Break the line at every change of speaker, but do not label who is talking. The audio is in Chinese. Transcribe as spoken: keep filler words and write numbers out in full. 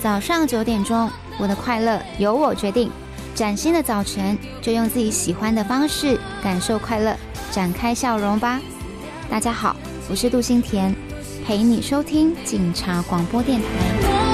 早上九点钟，我的快乐由我决定。崭新的早晨，就用自己喜欢的方式感受快乐，展开笑容吧。大家好，我是杜心田，陪你收听警察广播电台。